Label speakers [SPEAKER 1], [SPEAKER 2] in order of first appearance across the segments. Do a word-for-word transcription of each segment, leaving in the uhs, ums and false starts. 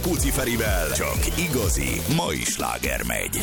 [SPEAKER 1] Puci Ferivel csak igazi mai sláger megy.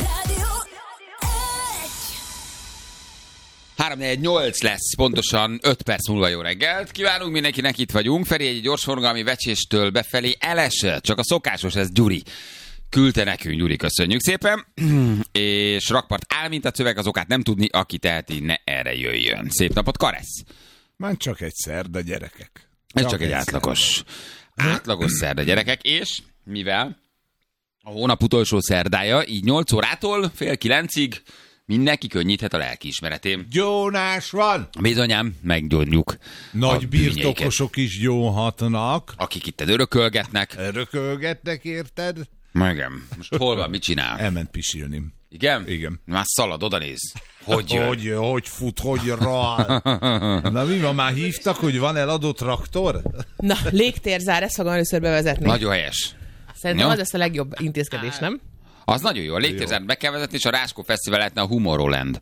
[SPEAKER 2] három négy nyolc lesz, pontosan öt perc múlva. Jó reggelt. Kívánunk mindenkinek, itt vagyunk. Feri egy gyorsforgalmi Vecséstől befelé elesett. Csak a szokásos, ez Gyuri küldte nekünk. Gyuri, köszönjük szépen. És rakpart áll, mint a szöveg, az okát nem tudni, aki teheti, ne erre jöjjön. Szép napot, Karesz.
[SPEAKER 3] Már csak egy szerda, gyerekek.
[SPEAKER 2] Ez csak, csak egy átlagos. Átlagos szerda, gyerekek, és mivel a hónap utolsó szerdája, így nyolc órától fél kilencig mindenki könnyíthet a lelkiismeretén.
[SPEAKER 3] Gyónás van!
[SPEAKER 2] Bizonyám, meggyónjuk.
[SPEAKER 3] Nagy birtokosok is gyónhatnak.
[SPEAKER 2] Akik itt örökölgetnek.
[SPEAKER 3] Örökölgetnek, érted?
[SPEAKER 2] Igen. Most hol van, mit csinál?
[SPEAKER 3] Elment pisilni.
[SPEAKER 2] Igen?
[SPEAKER 3] Igen.
[SPEAKER 2] Már szalad, oda néz. Hogy jön?
[SPEAKER 3] Hogy, hogy fut, hogy rohan. Na mi van, már hívtak, hogy van eladott traktor?
[SPEAKER 4] Na, légtérzár, ezt fogom először bevezetni.
[SPEAKER 2] Nagyon helyes.
[SPEAKER 4] Szerintem
[SPEAKER 2] ja.
[SPEAKER 4] az lesz a legjobb intézkedés, nem?
[SPEAKER 2] Az nagyon jó. A légtérzárt be kell vezetni, és a Ráskó Fesztivál lehetne a Humorroland.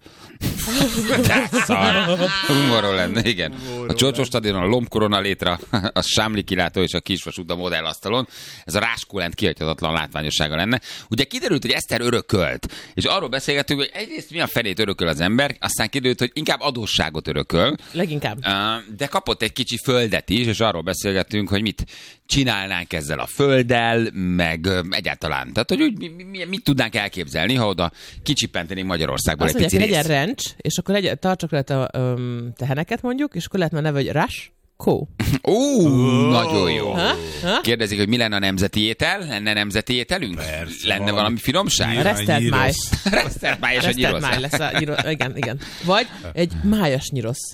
[SPEAKER 2] Humorroland, igen. A Csorcsó stadionon, a Lombkorona létre, a Sámli kilátó és a Kisvasút a modellasztalon. Ez a Ráskóland kihagyhatatlan látványossága lenne. Ugye kiderült, hogy Eszter örökölt, és arról beszélgettünk, hogy egyrészt milyen felét örököl az ember, aztán kiderült, hogy inkább adósságot örököl.
[SPEAKER 4] Leginkább.
[SPEAKER 2] De kapott egy kicsi földet is, és arról beszélgettünk, hogy mit csinálnánk ezzel a földdel, meg egyáltalán. Tehát, hogy úgy, mi, mi, mit tudnánk elképzelni, ha oda kicsipentenénk Magyarországból
[SPEAKER 4] azt
[SPEAKER 2] egy pici
[SPEAKER 4] legyen
[SPEAKER 2] részt.
[SPEAKER 4] ranch, és akkor legyen, tartsak le a um, teheneket mondjuk, és akkor lehetne a neve, hogy Rush Co.
[SPEAKER 2] Ó, uh, nagyon jó.
[SPEAKER 4] Ha? Ha?
[SPEAKER 2] Kérdezik, hogy mi lenne a nemzeti étel? Lenne nemzeti ételünk?
[SPEAKER 3] Persze,
[SPEAKER 2] lenne
[SPEAKER 3] valami,
[SPEAKER 2] valami finomság?
[SPEAKER 4] A resztelt máj.
[SPEAKER 2] Resztelt máj és a
[SPEAKER 4] Resztelt
[SPEAKER 2] nyirosz.
[SPEAKER 4] máj lesz a nyirosz. Igen, igen. Vagy egy májas nyirosz.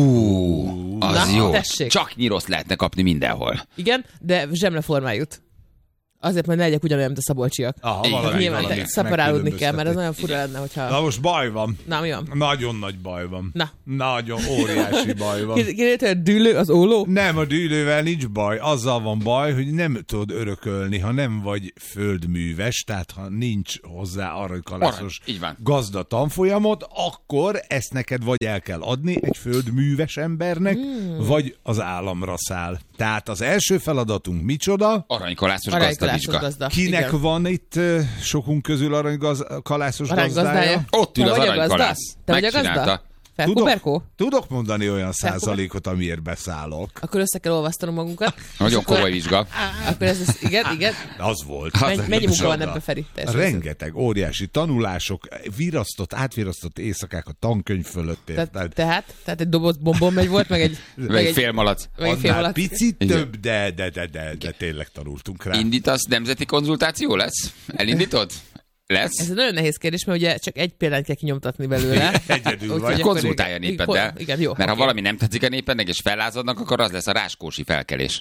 [SPEAKER 2] Ú, az
[SPEAKER 4] Na,
[SPEAKER 2] jó.
[SPEAKER 4] tessék.
[SPEAKER 2] Csak nyirosz lehetne kapni mindenhol.
[SPEAKER 4] Igen, de zsemleformájút. Azért, mert ne legyek ugyanolyan, mint a szabolcsiak.
[SPEAKER 3] Aha,
[SPEAKER 2] valami,
[SPEAKER 4] Nyilván
[SPEAKER 2] valami.
[SPEAKER 4] szeparálódni kell, mert az nagyon fura lenne, hogyha...
[SPEAKER 3] Na most baj van.
[SPEAKER 4] Na, mi van?
[SPEAKER 3] Nagyon nagy baj van.
[SPEAKER 4] Na.
[SPEAKER 3] Nagyon óriási baj van.
[SPEAKER 4] Kérdezte, hogy a dűlő az óló?
[SPEAKER 3] Nem, a dűlővel nincs baj. Azzal van baj, hogy nem tudod örökölni, ha nem vagy földműves, tehát ha nincs hozzá aranykalászos gazda tanfolyamot, akkor ezt neked vagy el kell adni egy földműves embernek, hmm. vagy az államra száll. Tehát az első feladatunk micsoda?
[SPEAKER 2] Aranykalászos
[SPEAKER 4] Aranykalászos
[SPEAKER 2] gazda.
[SPEAKER 3] Kinek
[SPEAKER 4] igen.
[SPEAKER 3] van itt uh, sokunk közül aranykalászos
[SPEAKER 4] Aranygazdája?
[SPEAKER 3] gazdája?
[SPEAKER 2] Ott ül
[SPEAKER 4] Te
[SPEAKER 2] az
[SPEAKER 4] vagy a gazda?
[SPEAKER 2] aranykalász.
[SPEAKER 4] Te vagy a gazda?
[SPEAKER 2] Megcsinálta.
[SPEAKER 4] Felkuberkó?
[SPEAKER 3] Tudok mondani olyan százalékot, amiért beszállok.
[SPEAKER 4] Akkor össze kell olvasztanom magunkat.
[SPEAKER 2] Nagyon komoly vizsga.
[SPEAKER 4] Akkor ez, ez igen, igen.
[SPEAKER 3] Az volt.
[SPEAKER 4] Mennyi, mennyi munka van
[SPEAKER 3] Csoda.
[SPEAKER 4] ebbe, Feri?
[SPEAKER 3] Rengeteg, óriási tanulások, virasztott, átvirasztott éjszakák a tankönyv fölött.
[SPEAKER 4] Te,
[SPEAKER 3] Tehát,
[SPEAKER 4] tehát, tehát egy doboz bombon megy volt, meg egy...
[SPEAKER 2] Meg egy félmalac.
[SPEAKER 4] Meg egy félmalac.
[SPEAKER 3] picit
[SPEAKER 2] Igen.
[SPEAKER 3] több, de, de, de, de, de tényleg tanultunk rá.
[SPEAKER 2] Indítasz nemzeti konzultáció lesz? Elindítod? Lesz?
[SPEAKER 4] Ez egy nagyon nehéz kérdés, mert ugye csak egy példányt kell kinyomtatni belőle.
[SPEAKER 3] Egyedül
[SPEAKER 4] Úgyhogy
[SPEAKER 3] vagy.
[SPEAKER 4] akkor
[SPEAKER 2] Konzultálja a
[SPEAKER 4] igen.
[SPEAKER 2] népeddel.
[SPEAKER 4] Igen, jó.
[SPEAKER 2] Mert ha
[SPEAKER 4] oké.
[SPEAKER 2] valami nem tetszik a népednek, és fellázadnak, akkor az lesz a ráskósi felkelés.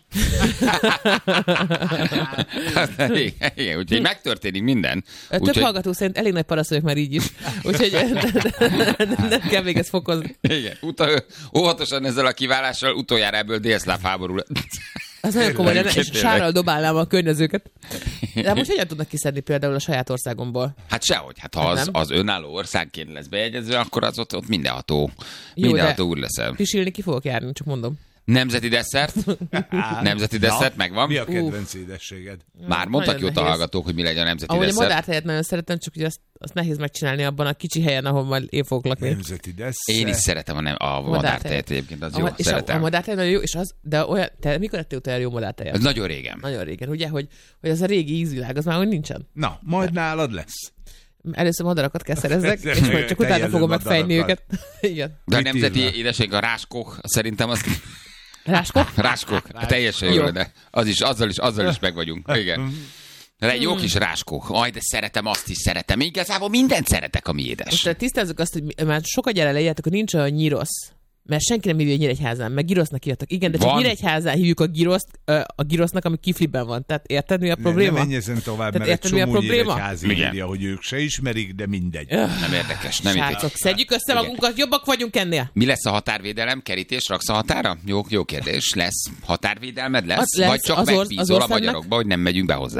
[SPEAKER 2] igen, igen, úgyhogy megtörténik minden.
[SPEAKER 4] Több
[SPEAKER 2] Úgyhogy,
[SPEAKER 4] hallgató szerint elég nagy parasz vagyok már így is. Úgyhogy nem kell még ezt fokozni.
[SPEAKER 2] igen, uta, óvatosan ezzel a kiválással utoljára ebből délszláv háború lett.
[SPEAKER 4] Az nagyon komoly lenne, és
[SPEAKER 2] Tényleg.
[SPEAKER 4] sárral dobálnám a környezőket. De most hogyan tudnak kiszedni például a saját országomból?
[SPEAKER 2] Hát sehogy, hát ha az,
[SPEAKER 4] Nem.
[SPEAKER 2] az önálló országként lesz bejegyezve, akkor az ott, ott mindenható,
[SPEAKER 4] Jó,
[SPEAKER 2] mindenható
[SPEAKER 4] de
[SPEAKER 2] úr leszel.
[SPEAKER 4] pisilni ki fogok járni, csak mondom.
[SPEAKER 2] Nemzeti desszert? Nemzeti desszert megvan?
[SPEAKER 3] Mi a kedvenc édességed?
[SPEAKER 2] Már mondtak
[SPEAKER 4] Nagyon
[SPEAKER 2] jót a
[SPEAKER 4] nehéz.
[SPEAKER 2] hallgatók, hogy mi legyen a nemzeti
[SPEAKER 4] Ahogy a
[SPEAKER 2] desszert.
[SPEAKER 4] madártejet nagyon szeretem, csak ugye azt, azt nehéz megcsinálni abban a kicsi helyen, ahol majd én fogok lakni.
[SPEAKER 3] Nemzeti desszert.
[SPEAKER 2] Én is szeretem a, nem, a madártejet egyébként, az jó,
[SPEAKER 4] A, és a, a
[SPEAKER 2] szeretem.
[SPEAKER 4] madártej nagyon jó, és az, de olyan, te mikor ettél utoljára jó madártejet?
[SPEAKER 2] Ez nagyon régen.
[SPEAKER 4] Nagyon régen, ugye, hogy, hogy az a régi ízvilág, az már hogy nincsen.
[SPEAKER 3] Na, majd nálad lesz.
[SPEAKER 4] Először madarakat kell szerezzek,
[SPEAKER 3] Ez-
[SPEAKER 4] és majd csak utána
[SPEAKER 3] tejelő
[SPEAKER 4] fogom megfejni
[SPEAKER 3] madarakat.
[SPEAKER 4] őket. Igen.
[SPEAKER 2] De a
[SPEAKER 3] Mit
[SPEAKER 2] nemzeti
[SPEAKER 3] írnak?
[SPEAKER 2] édesség a ráskok, szerintem az...
[SPEAKER 4] Ráskok?
[SPEAKER 2] Ráskok, teljesen jó, de az is, azzal is, azzal is meg vagyunk. Igen. De egy jó kis ráskok. Aj, de szeretem, azt is szeretem. Igazából mindent szeretek, ami édes.
[SPEAKER 4] Most tisztázzuk azt, hogy mi- már sokat gyere leírtak, hogy nincs olyan nyirosz. Mert senki nem hívja Nyíregyházán, meg girosznak írtak. Igen, de csak
[SPEAKER 2] Van.
[SPEAKER 4] Nyíregyházán hívjuk a giroszt, ö, a girosznak, ami kifliben van. Tehát érted, mi a
[SPEAKER 3] Ne,
[SPEAKER 4] probléma?
[SPEAKER 3] ne menj ezen tovább,
[SPEAKER 4] Tehát
[SPEAKER 3] mert egy
[SPEAKER 4] érted, mi a
[SPEAKER 3] csomó
[SPEAKER 4] probléma?
[SPEAKER 3] nyíregyházi
[SPEAKER 2] Igen.
[SPEAKER 3] írja, hogy ők se ismerik, de mindegy.
[SPEAKER 2] Nem érdekes, nem
[SPEAKER 4] Srácok,
[SPEAKER 2] érdekes.
[SPEAKER 4] szedjük össze
[SPEAKER 2] Igen.
[SPEAKER 4] magunkat, jobbak vagyunk ennél.
[SPEAKER 2] Mi lesz a határvédelem? Kerítés raksz a határa? Jó, jó kérdés. Lesz határvédelmed lesz?
[SPEAKER 4] Az lesz,
[SPEAKER 2] Vagy csak
[SPEAKER 4] az orsz-
[SPEAKER 2] megbízol
[SPEAKER 4] az
[SPEAKER 2] a
[SPEAKER 4] országnak-
[SPEAKER 2] magyarokba, hogy nem megyünk be hozzád?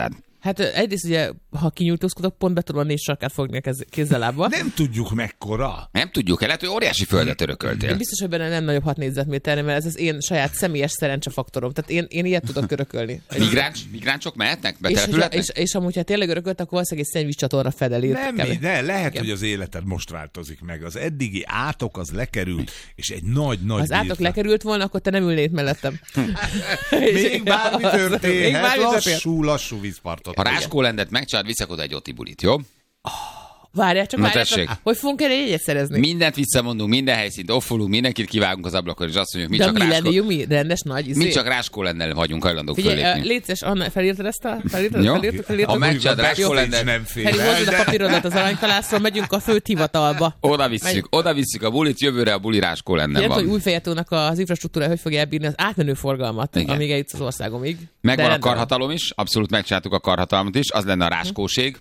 [SPEAKER 4] Hát egyrészt ugye, ha kinyújtózkodok, pont be tudom a négy sarkát fogni a kézzel lábba.
[SPEAKER 3] Nem tudjuk mekkora.
[SPEAKER 2] Nem tudjuk, lehet, hogy óriási földet örököltél.
[SPEAKER 4] Én biztos, hogy benne nem nagyobb hat négyzetméterre, mert ez az én saját személyes szerencsefaktorom. Tehát én, én ilyet tudok örökölni.
[SPEAKER 2] Migráns, migránsok mehetnek?
[SPEAKER 4] És, és, és amúgy, ha tényleg örökölt, akkor valószínűleg egy szennyvízcsatorna fedeli.
[SPEAKER 3] Nem, ne, lehet, igen. Hogy az életed most változik meg. Az eddigi átok az lekerült, és egy nagy-nagy...
[SPEAKER 4] Az átok lekerült volna, akkor te nem ülnéd mellettem.
[SPEAKER 3] Még bármi történhet, lassú, lassú vízpartot.
[SPEAKER 2] Ha Ráskólendet megcsinálod, viszek oda egy otibulit, jó?
[SPEAKER 4] Várjál csak, várjál csak, hogy fogunk erre jegyet szerezni?
[SPEAKER 2] Mindent visszamondunk, minden helyszínt offolunk, mindenkit kivágunk az ablakon, és azt mondjuk, mi
[SPEAKER 4] de
[SPEAKER 2] csak Ráskó...
[SPEAKER 4] mi rendes nagy izé.
[SPEAKER 2] Mi csak Ráskólennel vagyunk hajlandók
[SPEAKER 4] Figyelj,
[SPEAKER 2] fölépni.
[SPEAKER 4] Légy szíves, Anna, felírtad ezt a... Felírtad,
[SPEAKER 2] jó?
[SPEAKER 4] felírtad, felírtad,
[SPEAKER 2] ha megcsinálod Ráskólendet...
[SPEAKER 3] nem fél.
[SPEAKER 4] Feri, hozzad a papírodat az aranykalászról, megyünk a főhivatalba.
[SPEAKER 2] Oda visszük, oda visszük a bulit, jövőre a buli Ráskólennel van.
[SPEAKER 4] Hogy Újfejetónak az infrastruktúra hogy fogja elbírni az átmenő forgalmat, igen. Amíg eljutsz az országomig.
[SPEAKER 2] Megvan a karhatalom is, abszolút megcsináltuk a karhatalmat is, az lenne a ráskóség.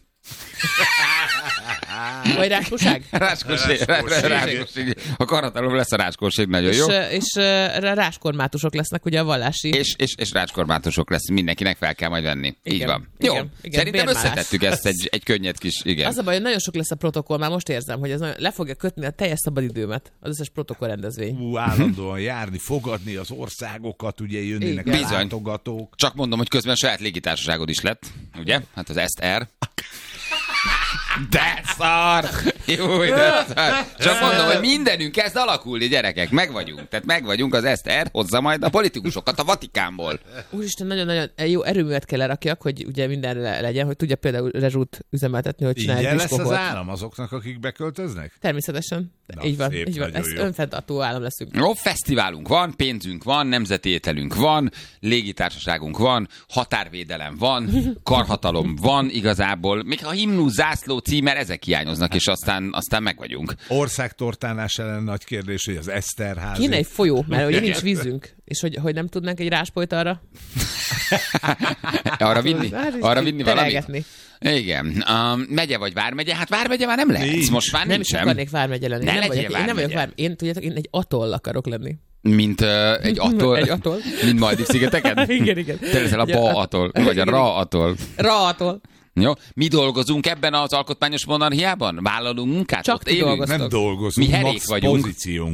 [SPEAKER 4] Vagy ráskóság?
[SPEAKER 2] Ráskóség. Ráskóség. A karhatalom lesz a ráskóség, nagyon jó.
[SPEAKER 4] És, és uh, ráskormátusok lesznek ugye a vallási.
[SPEAKER 2] És, és, és rácskormátusok lesz, mindenkinek fel kell majd venni. Igen, így van.
[SPEAKER 4] Igen,
[SPEAKER 2] jó,
[SPEAKER 4] igen,
[SPEAKER 2] szerintem
[SPEAKER 4] bérmálás.
[SPEAKER 2] Összetettük ezt egy, egy könnyed kis, igen.
[SPEAKER 4] Az a baj, hogy nagyon sok lesz a protokoll, már most érzem, hogy ez nagyon, le fogja kötni a teljes szabadidőmet, az összes protokoll rendezvény.
[SPEAKER 3] Ú, állandóan járni, fogadni az országokat, ugye jönnének a látogatók.
[SPEAKER 2] Csak mondom, hogy közben saját légitársaságod is lett, ugye? Hát az Est Air. De szar! Jó, de szar! Csak mondom, hogy mindenünk kezd alakulni, gyerekek, meg vagyunk. Tehát meg vagyunk, az Est Air hozza majd a politikusokat a Vatikánból.
[SPEAKER 4] Úristen, nagyon-nagyon jó erőművet kell lerakjak, hogy ugye minden le- legyen, hogy tudja például rezsút üzemeltetni, hogy csinálj egy
[SPEAKER 3] így lesz
[SPEAKER 4] diszkokot.
[SPEAKER 3] az állam azoknak, akik beköltöznek?
[SPEAKER 4] Természetesen.
[SPEAKER 3] Na,
[SPEAKER 4] így van,
[SPEAKER 3] szép,
[SPEAKER 4] így van. Ez önfenntartó állam leszünk.
[SPEAKER 2] Jó, fesztiválunk van, pénzünk van, nemzeti ételünk van, légitársaságunk van, határvédelem van, karhatalom van igazából. Még a himnusz, zászló, címer, ezek hiányoznak, és aztán, aztán meg vagyunk.
[SPEAKER 3] Országtortánás ellen nagy kérdés, hogy az Eszterházi.
[SPEAKER 4] Kéne egy folyó, mert ugye nincs vízünk, és hogy, hogy nem tudnánk egy ráspolyt arra?
[SPEAKER 2] arra vinni? Arra vinni valamit?
[SPEAKER 4] Igen.
[SPEAKER 2] Um, megye vagy vármegye? Hát vármegye már nem lehet.
[SPEAKER 3] Nincs.
[SPEAKER 2] Most már
[SPEAKER 4] nem
[SPEAKER 2] nincsen.
[SPEAKER 4] is akarnék vármegye lenni.
[SPEAKER 2] Ne
[SPEAKER 4] nem
[SPEAKER 2] legyél
[SPEAKER 4] vagyok, én nem vagyok
[SPEAKER 2] vármegye.
[SPEAKER 4] vár... Én, tudjátok, én egy atoll akarok lenni.
[SPEAKER 2] Mint uh, egy atoll?
[SPEAKER 4] egy atoll.
[SPEAKER 2] Mint Maldiv-szigeteken?
[SPEAKER 4] igen, igen.
[SPEAKER 2] Te leszel a Ba atoll, vagy a Ra atoll.
[SPEAKER 4] Ra atoll.
[SPEAKER 2] Jó? Mi dolgozunk ebben az alkotmányos monarchiában? Vállalunk munkát?
[SPEAKER 4] Csak
[SPEAKER 2] ott
[SPEAKER 4] ti
[SPEAKER 2] élünk?
[SPEAKER 4] dolgoztok.
[SPEAKER 3] Nem dolgozunk,
[SPEAKER 2] Mi herék
[SPEAKER 3] max
[SPEAKER 2] vagyunk.
[SPEAKER 3] pozíciónk